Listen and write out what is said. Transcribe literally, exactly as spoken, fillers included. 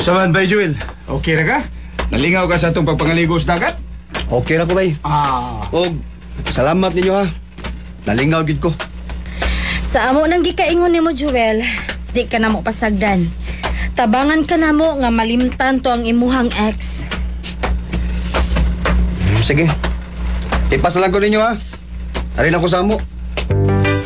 Kumusta man, Bay Joel? Okay na ka? Nalingaw ka sa itong pagpangaligos dagat? Okay na ko, bay. Ah. O, salamat ninyo, ha. Nalingaw gid ko. Sa amo nang gikaingon nimo, Joel, di ka na mo pasagdan. Tabangan ka na mo nga malimtan to ang imuhang ex. Hmm, sige. Ipasalan ko ninyo, ha. Arin ako sa amo.